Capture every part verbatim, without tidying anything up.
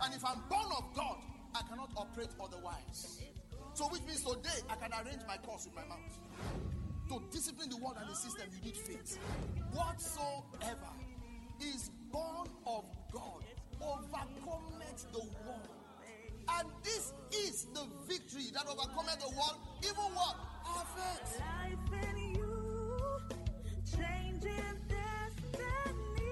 And if I'm born of God, I cannot operate otherwise. So which means today, I can arrange my course with my mouth. To discipline the world and the system, you need faith. Whatsoever is born of God overcometh the world. And this is the victory that overcometh the world, even what? Our faith. Life in you, changing destiny.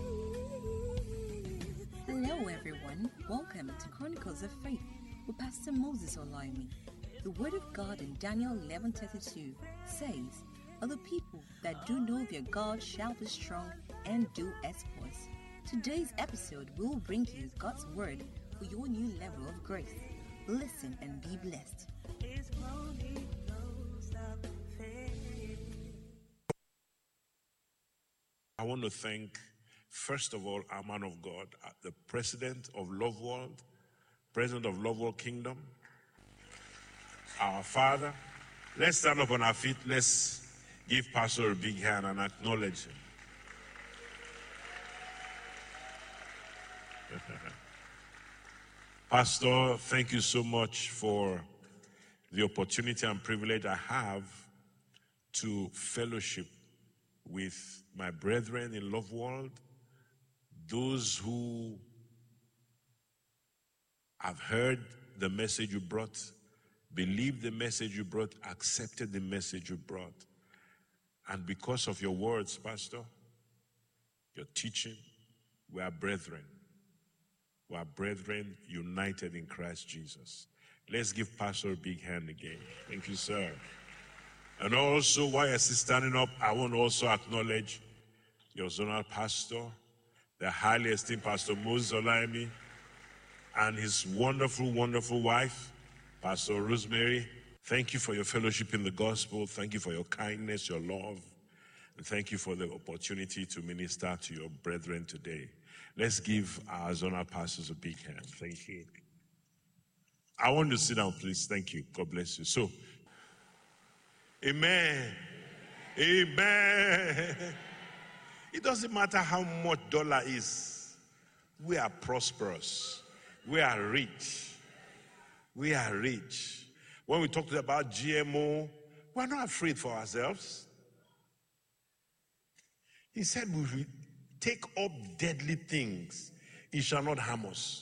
Hello everyone, welcome to Chronicles of Faith with Pastor Moses Olaimi. The word of God in Daniel eleven thirty-two says, "Other people that do know their God shall be strong and do exploits." Today's episode will bring you God's word for your new level of grace. Listen and be blessed. I want to thank, first of all, our man of God, the president of Love World, president of Love World Kingdom, our father. Let's stand up on our feet. Let's give Pastor a big hand and acknowledge him. Pastor, thank you so much for the opportunity and privilege I have to fellowship with my brethren in Love World, those who have heard the message you brought, believed the message you brought, accepted the message you brought. And because of your words, Pastor, your teaching, we are brethren. We are brethren united in Christ Jesus. Let's give Pastor a big hand again. Thank you, sir. And also, while you're still standing up, I want to also acknowledge your zonal pastor, the highly esteemed Pastor Moses Olaimi, and his wonderful, wonderful wife, Pastor Rosemary. Thank you for your fellowship in the gospel. Thank you for your kindness, your love. And thank you for the opportunity to minister to your brethren today. Let's give our zonal pastors a big hand. Thank you. I want to sit down, please. Thank you. God bless you. So, amen. Amen. It doesn't matter how much dollar is. We are prosperous. We are rich. We are rich. When we talked about G M O, we're not afraid for ourselves. He said we will take up deadly things. It shall not harm us.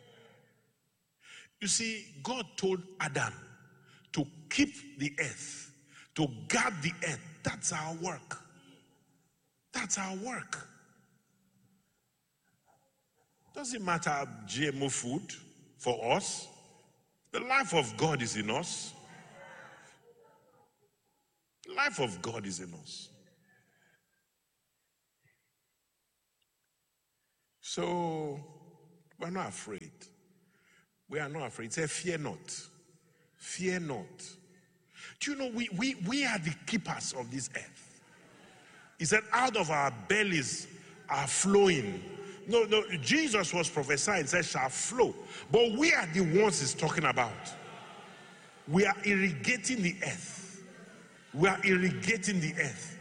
You see, God told Adam to keep the earth, to guard the earth. That's our work. That's our work. Doesn't matter G M O food for us. The life of God is in us. The life of God is in us. So, we're not afraid. We are not afraid. Say, fear not. Fear not. Do you know, we, we, we are the keepers of this earth. He said, out of our bellies are flowing. No, no, Jesus was prophesying, said, shall flow. But we are the ones he's talking about. We are irrigating the earth. We are irrigating the earth.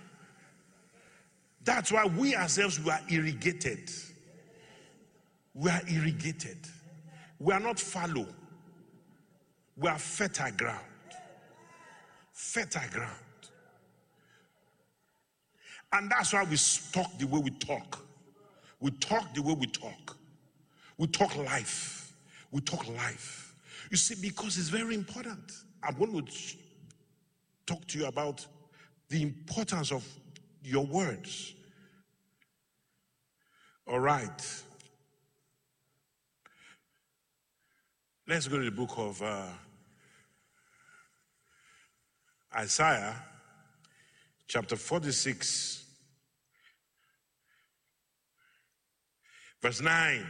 That's why we ourselves, we are irrigated. We are irrigated. We are not fallow. We are fertile ground. Fertile ground. And that's why we talk the way we talk. We talk the way we talk. We talk life. We talk life. You see, because it's very important. I'm going to talk to you about the importance of your words. All right. Let's go to the book of uh, Isaiah, chapter forty-six, verse nine.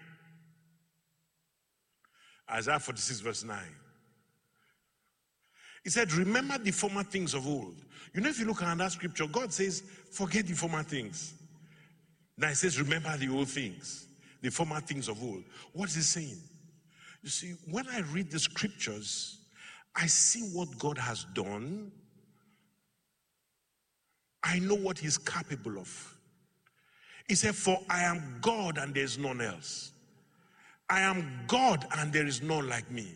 Isaiah forty-six, verse nine. He said, remember the former things of old. You know, if you look at that scripture, God says, forget the former things. Now he says, remember the old things, the former things of old. What is he saying? You see, when I read the scriptures, I see what God has done. I know what he's capable of. He said, for I am God and there's none else. I am God and there is none like me.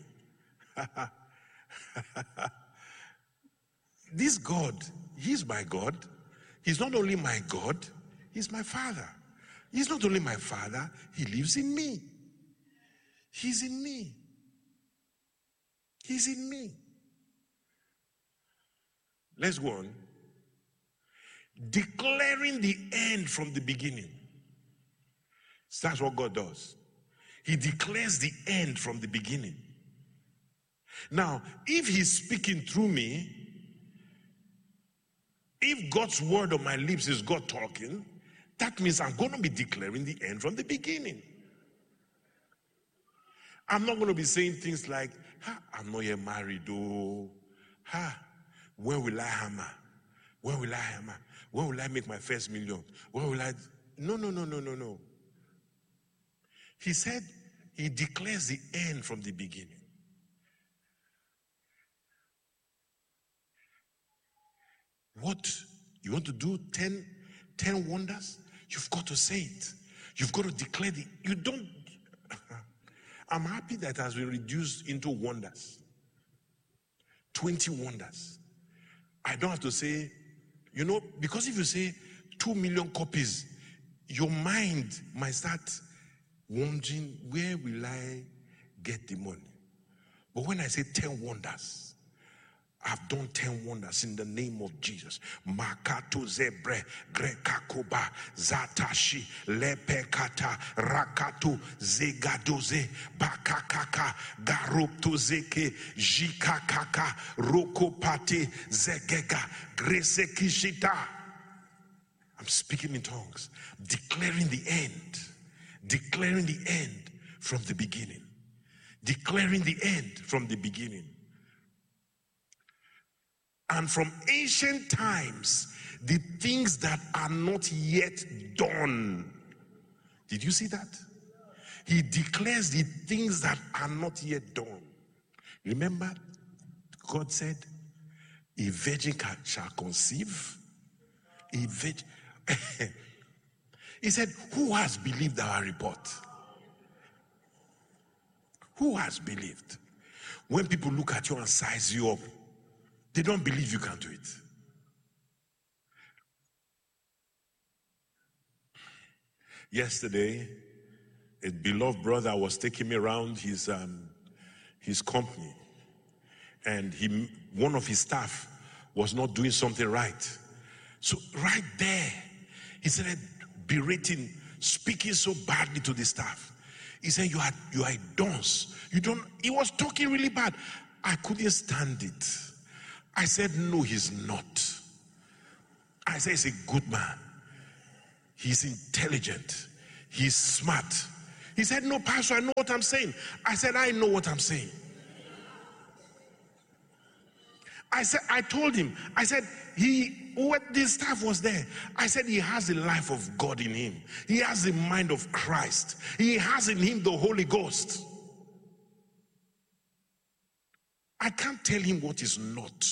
This God, he's my God. He's not only my God, he's my Father. He's not only my Father, he lives in me. He's in me. He's in me. Let's go on. Declaring the end from the beginning. So that's what God does. He declares the end from the beginning. Now, if he's speaking through me, if God's word on my lips is God talking, that means I'm going to be declaring the end from the beginning. I'm not going to be saying things like, ha, I'm not yet married, oh. Ha, when will I hammer? When will I hammer? When will I make my first million? When will I? No, no, no, no, no, no. He said he declares the end from the beginning. What? You want to do ten, ten wonders? You've got to say it. You've got to declare the, you don't, I'm happy that it has been reduced into wonders. twenty wonders. I don't have to say, you know, because if you say two million copies, your mind might start wondering, where will I get the money? But when I say ten wonders, I've done ten wonders in the name of Jesus. Makato zebre, grekakoba, zatashi, lepekata, rakato, zegadoze, bakakaka, garoptozeke, jikakaka, rokopate, zegega, gresekishita. I'm speaking in tongues, declaring the end, declaring the end from the beginning, declaring the end from the beginning. And from ancient times, the things that are not yet done. Did you see that? He declares the things that are not yet done. Remember, God said, a virgin shall conceive. A virgin. He said, who has believed our report? Who has believed? When people look at you and size you up, they don't believe you can do it. Yesterday, a beloved brother was taking me around his um, his company, and he one of his staff was not doing something right. So right there, he started berating, speaking so badly to the staff. He said, "You are you are a dunce. You don't." He was talking really bad. I couldn't stand it. I said, no, he's not. I said, he's a good man. He's intelligent. He's smart. He said, no, Pastor, I know what I'm saying. I said, I know what I'm saying. I said, I told him, I said, he, what this staff was there. I said, he has the life of God in him. He has the mind of Christ. He has in him the Holy Ghost. I can't tell him what is not.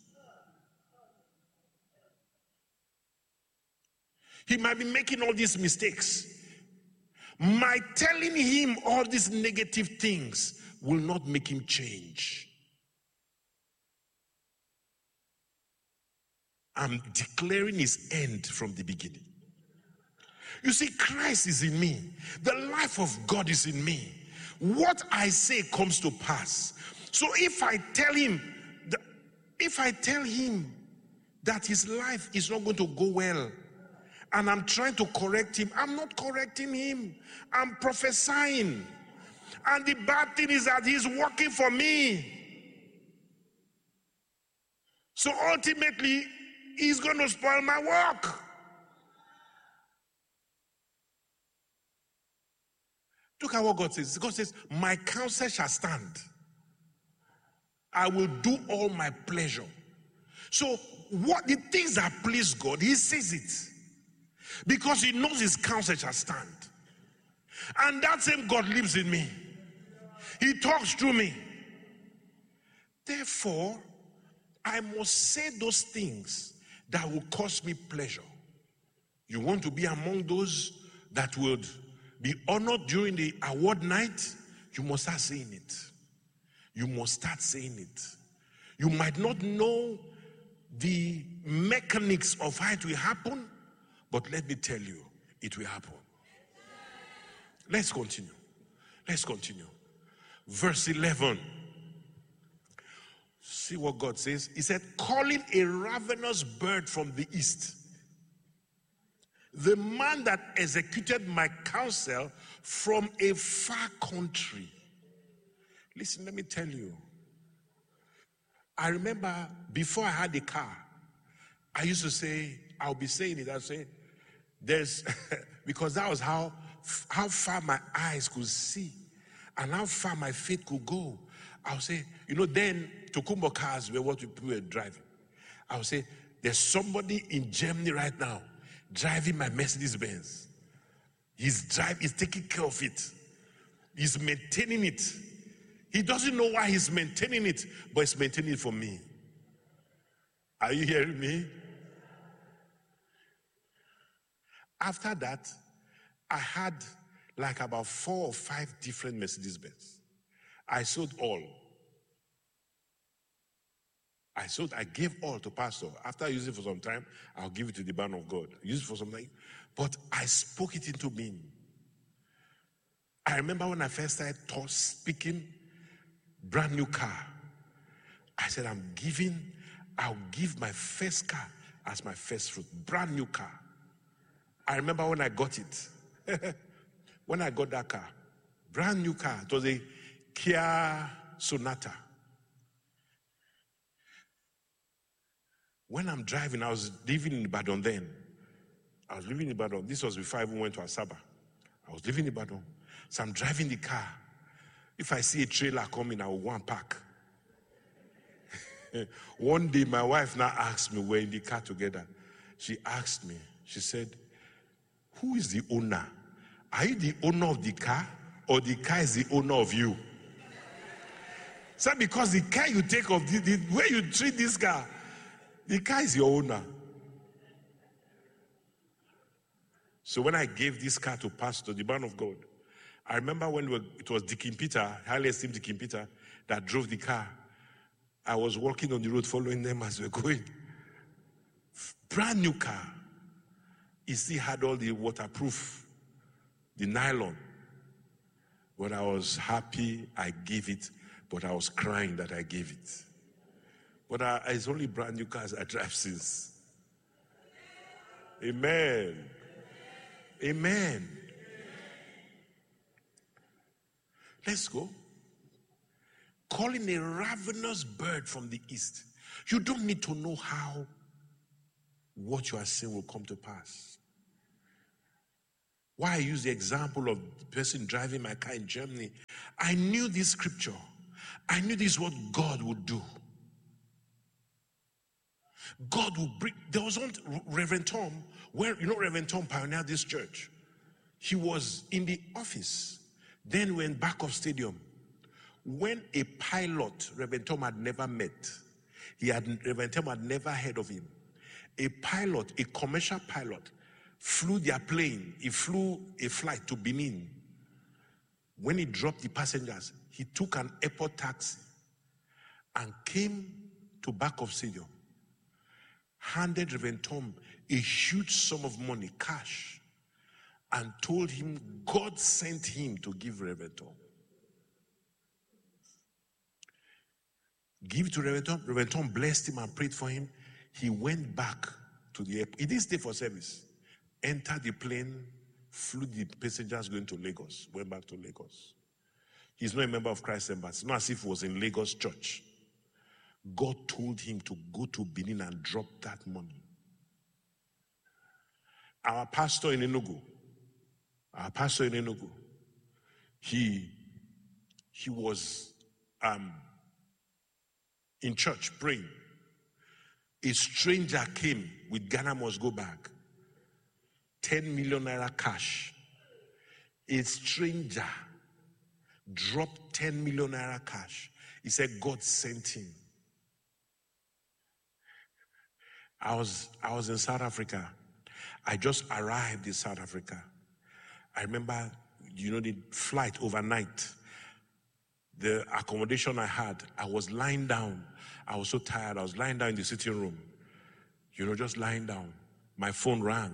He might be making all these mistakes. My telling him all these negative things will not make him change. I'm declaring his end from the beginning. You see, Christ is in me. The life of God is in me. What I say comes to pass. So if I tell him, that, if I tell him that his life is not going to go well, and I'm trying to correct him, I'm not correcting him. I'm prophesying. And the bad thing is that he's working for me. So ultimately, he's going to spoil my work. Look at what God says. God says, my counsel shall stand. I will do all my pleasure. So what the things that please God, he says it. Because he knows his counsel shall stand. And that same God lives in me. He talks through me. Therefore, I must say those things that will cause me pleasure. You want to be among those that would be honored during the award night, you must start saying it. You must start saying it. You might not know the mechanics of how it will happen, but let me tell you, it will happen. Let's continue. Let's continue. Verse eleven. See what God says. He said, calling a ravenous bird from the east, the man that executed my counsel from a far country. Listen, let me tell you. I remember before I had a car, I used to say, I'll be saying it, I'll say, there's, because that was how, how far my eyes could see and how far my faith could go. I'll say, you know, then Tokumbo cars were what people were driving. I'll say, there's somebody in Germany right now driving my Mercedes Benz. He's driving, he's taking care of it. He's maintaining it. He doesn't know why he's maintaining it, but he's maintaining it for me. Are you hearing me? After that, I had like about four or five different Mercedes Benz. I sold all. I sold, I gave all to pastor. After I use it for some time, I'll give it to the man of God. Use it for some time. But I spoke it into being. I remember when I first started talk, speaking, brand new car. I said, I'm giving, I'll give my first car as my first fruit. Brand new car. I remember when I got it. When I got that car, brand new car. It was a Kia Sonata. When I'm driving, I was living in Ibadan then. I was living in Ibadan. This was before I even went to Asaba. I was living in Ibadan. So I'm driving the car. If I see a trailer coming, I will go and park. One day, my wife now asked me, we're in the car together. She asked me, she said, who is the owner? Are you the owner of the car, or the car is the owner of you? So because the car you take of, the, the way you treat this car, the car is your owner. So when I gave this car to Pastor, the man of God, I remember when we were, it was Dickin Peter, highly esteemed Dickin Peter, that drove the car. I was walking on the road following them as we were going. Brand new car. He still had all the waterproof, the nylon. But I was happy I gave it, but I was crying that I gave it. But I, it's only brand new cars I drive since. Amen. Amen. Let's go. Calling a ravenous bird from the east. You don't need to know how what you are saying will come to pass. Why I use the example of the person driving my car in Germany. I knew this scripture. I knew this is what God would do. God will bring, there was one Reverend Tom, where, you know, Reverend Tom pioneered this church. He was in the office. Then we're in back of stadium. When a pilot Reverend Tom had never met, he had Reverend Tom had never heard of him. A pilot, a commercial pilot, flew their plane. He flew a flight to Benin. When he dropped the passengers, he took an airport taxi and came to back of stadium, handed Reverend Tom a huge sum of money, cash, and told him God sent him to give Reverend Tom. Give to Reverend Tom. Reverend Tom blessed him and prayed for him. He went back to the airport. He didn't stay for service. Entered the plane, flew the passengers going to Lagos, went back to Lagos. He's not a member of Christ Embassy. It's not as if he was in Lagos church. God told him to go to Benin and drop that money. Our pastor in Enugu, our pastor in Enugu, he, he was um, in church praying. A stranger came with Ghana must go back. ten million naira cash. A stranger dropped ten million naira cash. He said God sent him. I was, I was in South Africa. I just arrived in South Africa. I remember you know, the flight overnight, the accommodation I had, I was lying down. I was so tired. I was lying down in the sitting room, you know, just lying down. My phone rang.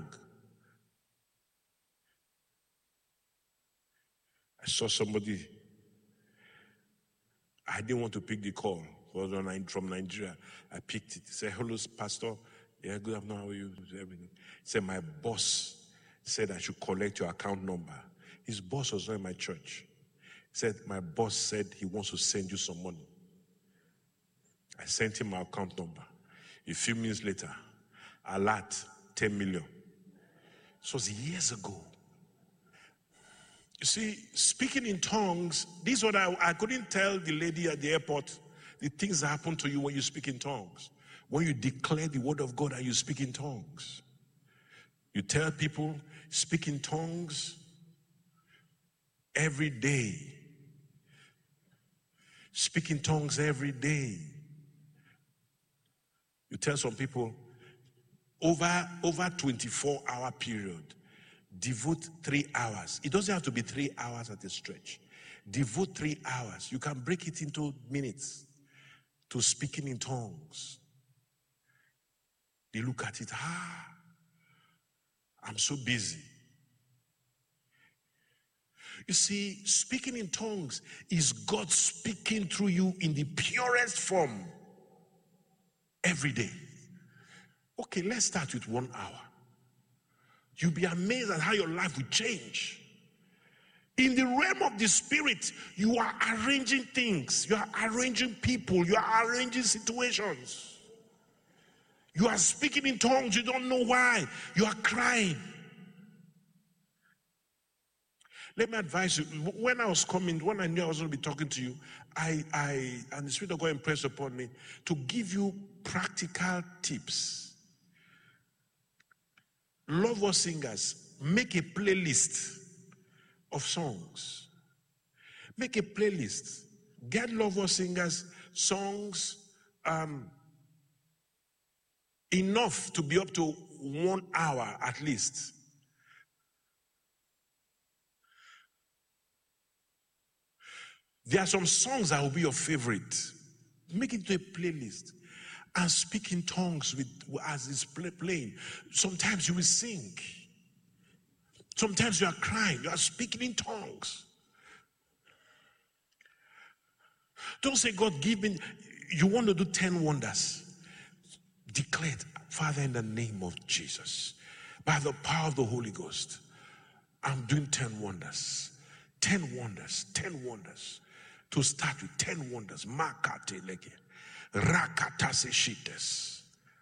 I saw somebody. I didn't want to pick the call. It was from Nigeria. I picked it. He said, hello, Pastor. Yeah, good afternoon. How are you? Everything. He said, my boss said I should collect your account number. His boss was not in my church. He said, my boss said he wants to send you some money. I sent him my account number. A few minutes later, alert, ten million. This was years ago. You see, speaking in tongues, this is what I, I couldn't tell the lady at the airport, the things that happen to you when you speak in tongues. When you declare the word of God and you speak in tongues. You tell people, speak in tongues every day. Speak in tongues every day. You tell some people, over, over twenty-four hour period, devote three hours. It doesn't have to be three hours at a stretch. Devote three hours. You can break it into minutes to speaking in tongues. They look at it, ah, I'm so busy. You see, speaking in tongues is God speaking through you in the purest form every day. Okay, let's start with one hour. You'll be amazed at how your life will change. In the realm of the spirit, you are arranging things. You are arranging people. You are arranging situations. You are speaking in tongues. You don't know why. You are crying. Let me advise you. When I was coming, when I knew I was going to be talking to you, I, I, and the Spirit of God impressed upon me to give you practical tips. Love us singers, make a playlist of songs. Make a playlist. Get Love us singers songs um, enough to be up to one hour at least. There are some songs that will be your favorite. Make it to a playlist and speak in tongues with as it's play, playing. Sometimes you will sing. Sometimes you are crying. You are speaking in tongues. Don't say, God, give me. You want to do ten wonders. Declare it, Father, in the name of Jesus, by the power of the Holy Ghost, I'm doing ten wonders. Ten wonders. Ten wonders. To start with, ten wonders. Makate lege. Rakatase shites.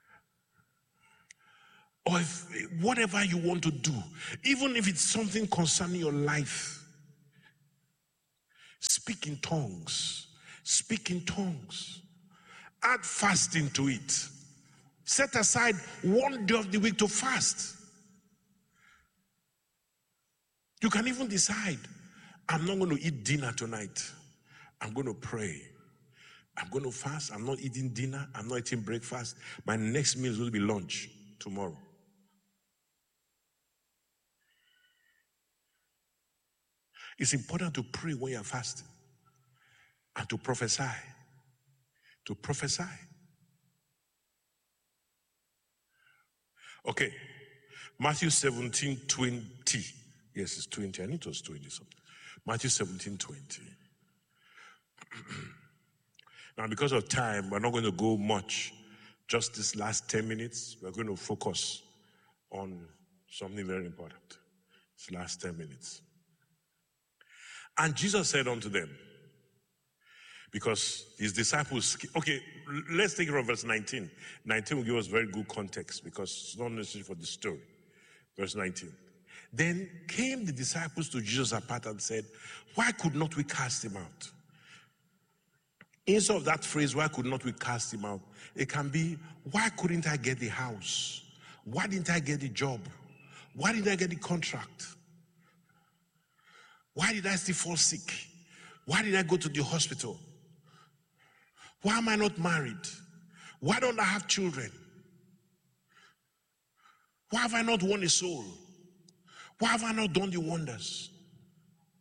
Or if, whatever you want to do, even if it's something concerning your life, speak in tongues. Speak in tongues. Add fasting to it. Set aside one day of the week to fast. You can even decide, I'm not going to eat dinner tonight. I'm going to pray. I'm going to fast. I'm not eating dinner. I'm not eating breakfast. My next meal is going to be lunch tomorrow. It's important to pray when you're fasting and to prophesy. To prophesy. Okay. Matthew seventeen twenty. Yes, it's twenty. I need to twenty something. Matthew seventeen twenty. Now, because of time, we're not going to go much. Just this last ten minutes, we're going to focus on something very important. This last ten minutes. And Jesus said unto them, because his disciples, okay, let's take it from verse nineteen. nineteen will give us very good context because it's not necessary for the story. Verse nineteen. Then came the disciples to Jesus apart and said, why could not we cast him out? Instead of that phrase, why could not we cast him out? It can be, why couldn't I get the house? Why didn't I get the job? Why didn't I get the contract? Why did I still fall sick? Why did I go to the hospital? Why am I not married? Why don't I have children? Why have I not won a soul? Why have I not done the wonders?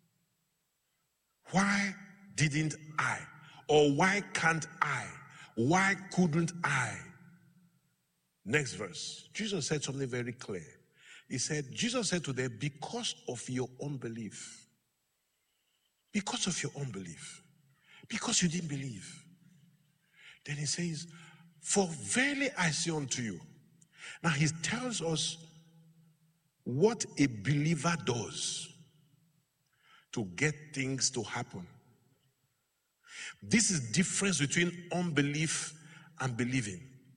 Why didn't I? Or why can't I? Why couldn't I? Next verse. Jesus said something very clear. He said, Jesus said to them, because of your unbelief. Because of your unbelief. Because you didn't believe. Then he says, for verily I say unto you. Now he tells us what a believer does to get things to happen. This is the difference between unbelief and believing.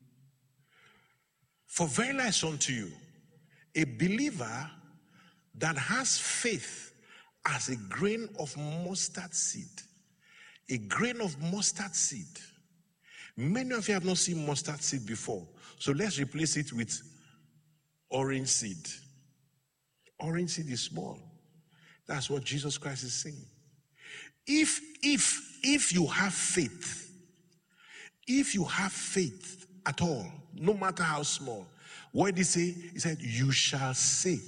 For verily I say unto you, a believer that has faith as a grain of mustard seed. A grain of mustard seed. Many of you have not seen mustard seed before. So let's replace it with orange seed. Orange seed is small. That's what Jesus Christ is saying. If, if, if you have faith, if you have faith at all, no matter how small, what did he say? He said, you shall say.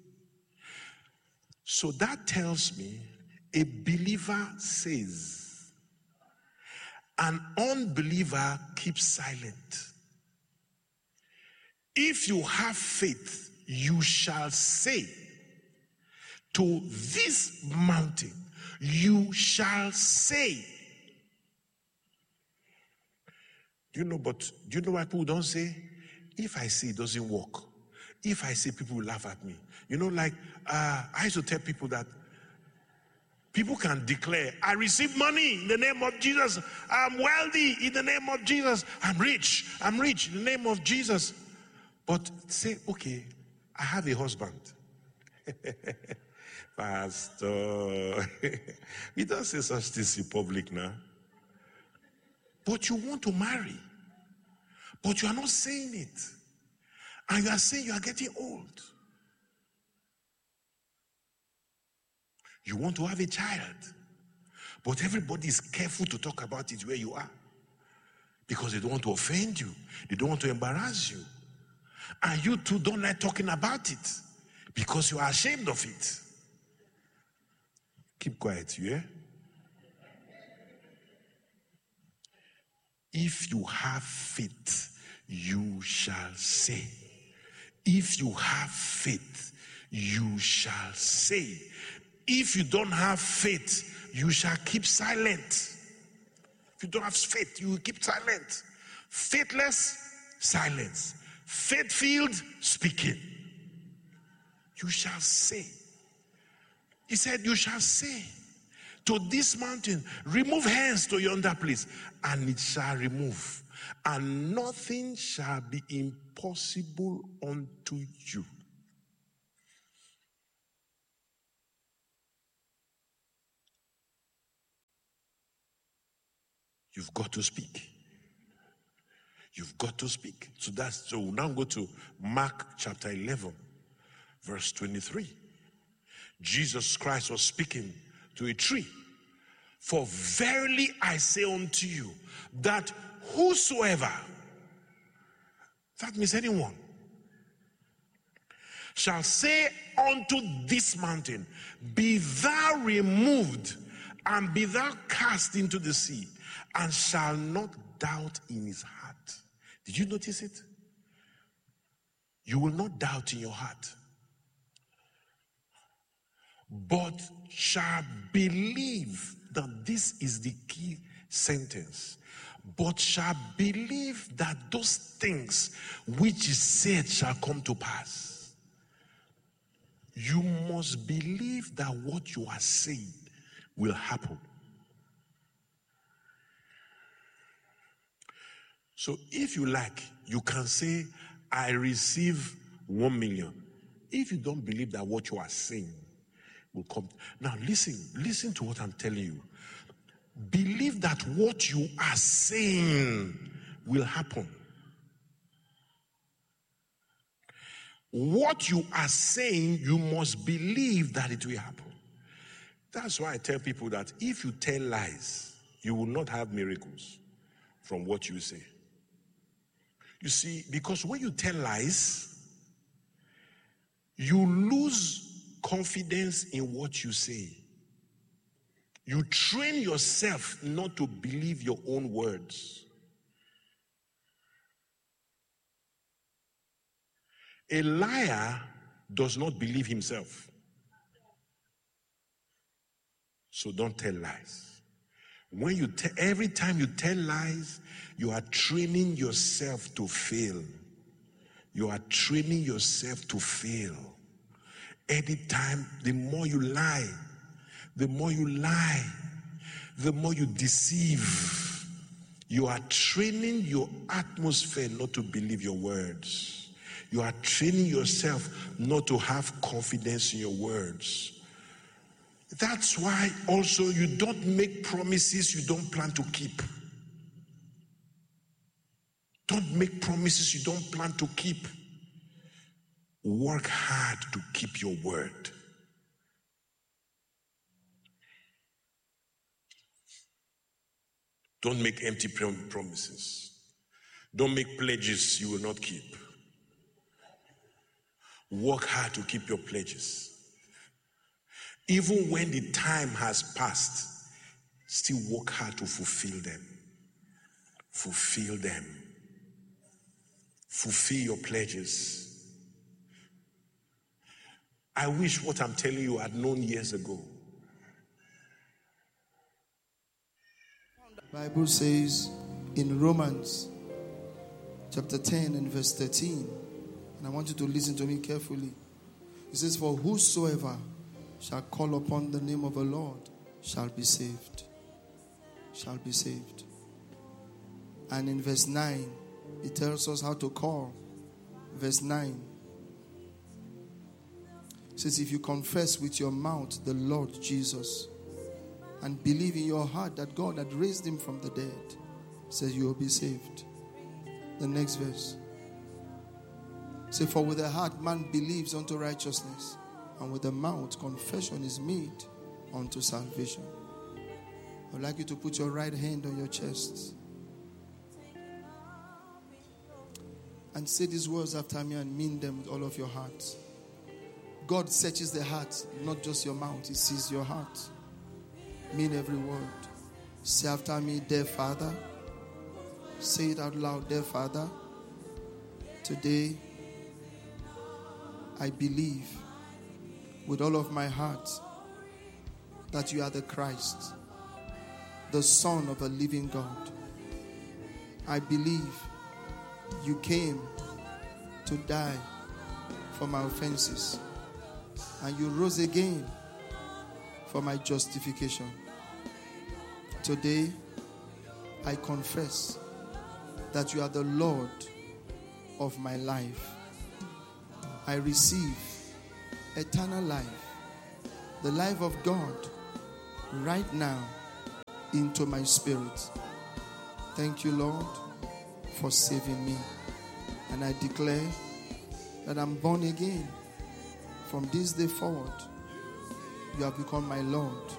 So that tells me a believer says, an unbeliever keeps silent. If you have faith, you shall say to this mountain, you shall say. Do you know, but do you know why people don't say? If I say it doesn't work, if I say people will laugh at me. You know, like, uh, I used to tell people that people can declare, I receive money in the name of Jesus. I'm wealthy in the name of Jesus. I'm rich. I'm rich in the name of Jesus. But say, okay, I have a husband. Pastor, we don't say such things in public now. But you want to marry. But you are not saying it. And you are saying you are getting old. You want to have a child. But everybody is careful to talk about it where you are. Because they don't want to offend you. They don't want to embarrass you. And you too don't like talking about it. Because you are ashamed of it. Keep quiet, you hear? If you have faith, you shall say. If you have faith, you shall say. If you don't have faith, you shall keep silent. If you don't have faith, you will keep silent. Faithless, silence. Faith-filled, speaking. You shall say. He said, you shall say to this mountain, remove hands to yonder place, and it shall remove, and nothing shall be impossible unto you. You've got to speak. You've got to speak. So that's so we'll now go to Mark chapter eleven, verse twenty-three. Jesus Christ was speaking to a tree. For verily I say unto you, that whosoever, that means anyone, shall say unto this mountain, be thou removed, and be thou cast into the sea, and shall not doubt in his heart. Did you notice it? You will not doubt in your heart, but shall believe. That this is the key sentence. But shall believe that those things which is said shall come to pass. You must believe that what you are saying will happen. So if you like, you can say, I receive one million. If you don't believe that what you are saying will come. Now listen, listen to what I'm telling you. Believe that what you are saying will happen. What you are saying, you must believe that it will happen. That's why I tell people that if you tell lies, you will not have miracles from what you say. You see, because when you tell lies, you lose confidence in what you say. You train yourself not to believe your own words. A liar does not believe himself. So don't tell lies. When you te- every time you tell lies, you are training yourself to fail. You are training yourself to fail. Anytime, the more you lie, the more you lie, the more you deceive, you are training your atmosphere not to believe your words. You are training yourself not to have confidence in your words. That's why also you don't make promises you don't plan to keep. Don't make promises you don't plan to keep. Work hard to keep your word. Don't make empty promises. Don't make pledges you will not keep. Work hard to keep your pledges. Even when the time has passed, still work hard to fulfill them. Fulfill them. Fulfill your pledges. I wish what I'm telling you I'd known years ago. The Bible says in Romans chapter ten and verse thirteen, and I want you to listen to me carefully. It says, for whosoever shall call upon the name of the Lord shall be saved. Shall be saved. And in verse nine, it tells us how to call. Verse nine. It says, if you confess with your mouth the Lord Jesus and believe in your heart that God had raised him from the dead, it says you will be saved. The next verse. Say, for with the heart man believes unto righteousness, and with the mouth confession is made unto salvation. I would like you to put your right hand on your chest and say these words after me and mean them with all of your heart. God searches the heart, not just your mouth. He sees your heart. Mean every word. Say after me, dear Father. Say it out loud, dear Father. Today, I believe with all of my heart that you are the Christ, the Son of the living God. I believe you came to die for my offenses, and you rose again for my justification. Today, I confess that you are the Lord of my life. I receive eternal life, the life of God, right now into my spirit. Thank you, Lord, for saving me. And I declare that I'm born again. From this day forward, you have become my Lord